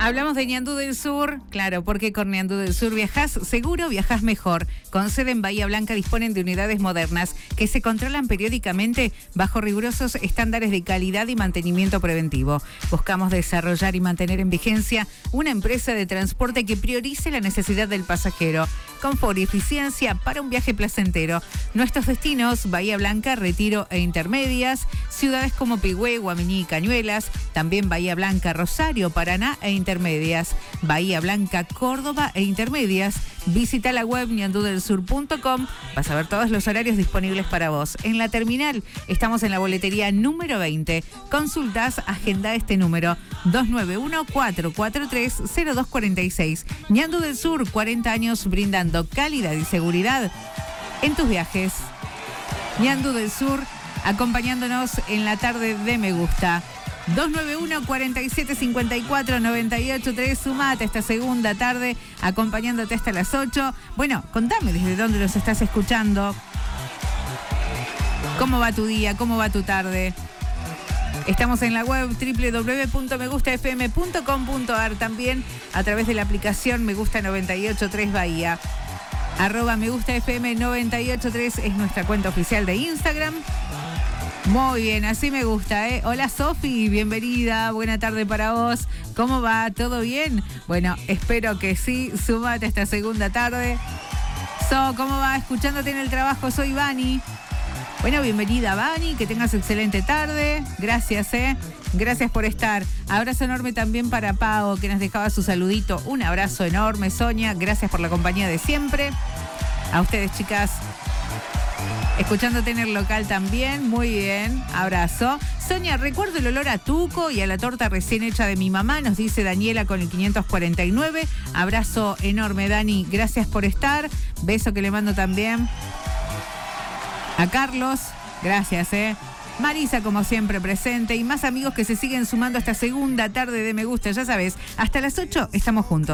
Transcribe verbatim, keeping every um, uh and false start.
Hablamos de Ñandú del Sur, claro, porque con Ñandú del Sur viajás seguro, viajás mejor. Con sede en Bahía Blanca disponen de unidades modernas que se controlan periódicamente bajo rigurosos estándares de calidad y mantenimiento preventivo. Buscamos desarrollar y mantener en vigencia una empresa de transporte que priorice la necesidad del pasajero, confort y eficiencia para un viaje placentero. Nuestros destinos: Bahía Blanca, Retiro e Intermedias, ciudades como Pigüé, Guaminí y Cañuelas, también Bahía Blanca, Rosario, Paraná e Intermedias, Bahía Blanca, Córdoba e Intermedias. Visita la web ñandú del sur punto com, vas a ver todos los horarios disponibles para vos. En la terminal estamos en la boletería número veinte. Consultas, agenda este número dos nueve uno, cuatro cuatro tres, cero dos cuatro seis. Ñandú del Sur, cuarenta años brindando calidad y seguridad en tus viajes. Ñandú del Sur, acompañándonos en la tarde de Me Gusta. dos nueve uno, cuatro siete cinco cuatro, nueve ocho tres, sumate esta segunda tarde, acompañándote hasta las ocho. Bueno, contame desde dónde los estás escuchando. ¿Cómo va tu día? ¿Cómo va tu tarde? Estamos en la web doble u doble u doble u punto me gusta f m punto com punto a r, también a través de la aplicación Me Gusta noventa y ocho tres Bahía. Arroba Me Gusta F M noventa y ocho tres es nuestra cuenta oficial de Instagram. Muy bien, así me gusta, ¿eh? Hola Sofi, bienvenida, buena tarde para vos. ¿Cómo va? ¿Todo bien? Bueno, espero que sí, sumate a esta segunda tarde. So, ¿cómo va? Escuchándote en el trabajo, soy Vani. Bueno, bienvenida Vani, que tengas excelente tarde. Gracias, ¿eh? Gracias por estar. Abrazo enorme también para Pau, que nos dejaba su saludito. Un abrazo enorme, Sonia. Gracias por la compañía de siempre. A ustedes, chicas. Escuchándote en el local también, muy bien, abrazo. Sonia, recuerdo el olor a tuco y a la torta recién hecha de mi mamá, nos dice Daniela con el quinientos cuarenta y nueve. Abrazo enorme, Dani, gracias por estar. Beso que le mando también a Carlos, gracias, eh. Marisa, como siempre, presente, y más amigos que se siguen sumando a esta segunda tarde de Me Gusta, ya sabes, hasta las ocho estamos juntos.